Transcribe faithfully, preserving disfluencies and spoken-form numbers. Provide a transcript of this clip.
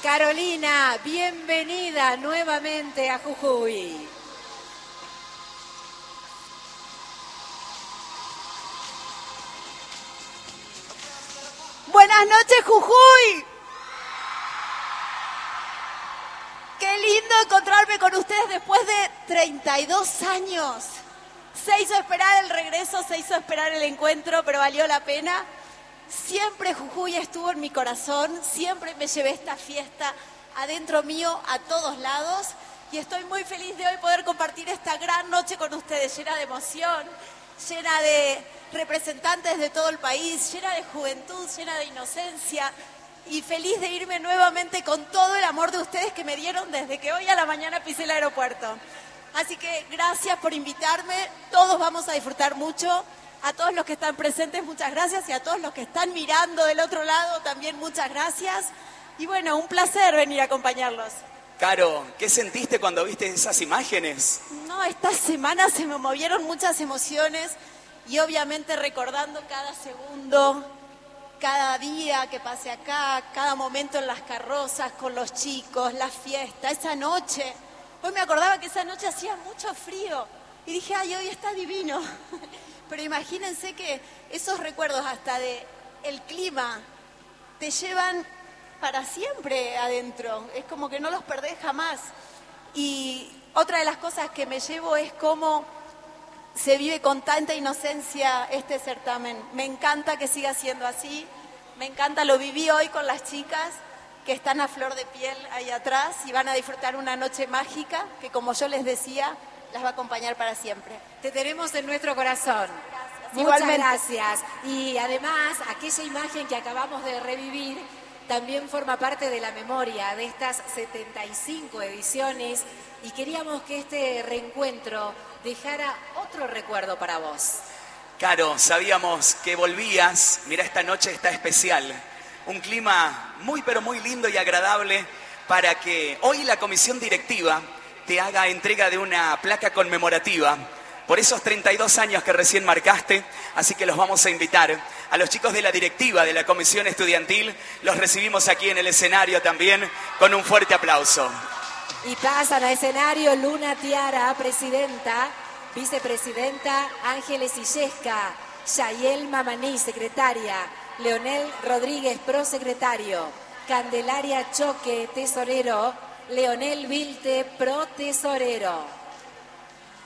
Carolina, bienvenida nuevamente a Jujuy. Buenas noches, Jujuy. Qué lindo encontrarme con ustedes después de treinta y dos años. Se hizo esperar el regreso, se hizo esperar el encuentro, pero valió la pena. Siempre Jujuy estuvo en mi corazón, siempre me llevé esta fiesta adentro mío a todos lados y estoy muy feliz de hoy poder compartir esta gran noche con ustedes, llena de emoción, llena de representantes de todo el país, llena de juventud, llena de inocencia y feliz de irme nuevamente con todo el amor de ustedes que me dieron desde que hoy a la mañana pisé el aeropuerto. Así que gracias por invitarme, todos vamos a disfrutar mucho. A todos los que están presentes, muchas gracias, y a todos los que están mirando del otro lado, también muchas gracias. Y bueno, un placer venir a acompañarlos. Caro, ¿qué sentiste cuando viste esas imágenes? No, esta semana se me movieron muchas emociones y obviamente recordando cada segundo, cada día que pasé acá, cada momento en las carrozas con los chicos, la fiesta, esa noche. Hoy me acordaba que esa noche hacía mucho frío y dije, ay, hoy está divino. Pero imagínense que esos recuerdos hasta de el clima te llevan para siempre adentro. Es como que no los perdés jamás. Y otra de las cosas que me llevo es cómo se vive con tanta inocencia este certamen. Me encanta que siga siendo así. Me encanta, lo viví hoy con las chicas que están a flor de piel ahí atrás y van a disfrutar una noche mágica que, como yo les decía, las va a acompañar para siempre. Te tenemos en nuestro corazón. Gracias. Muchas Igualmente. gracias. Y además, aquella imagen que acabamos de revivir también forma parte de la memoria de estas setenta y cinco ediciones y queríamos que este reencuentro dejara otro recuerdo para vos. Caro, sabíamos que volvías. Mira, esta noche está especial. Un clima muy pero muy lindo y agradable para que hoy la comisión directiva te haga entrega de una placa conmemorativa por esos treinta y dos años que recién marcaste, así que los vamos a invitar a los chicos de la directiva de la comisión estudiantil, los recibimos aquí en el escenario también con un fuerte aplauso. Y pasan a escenario Luna Tiara, presidenta, vicepresidenta Ángeles Illesca, Yayel Mamaní, secretaria, Leonel Rodríguez, prosecretario, Candelaria Choque, tesorero, Leonel Vilte, pro tesorero.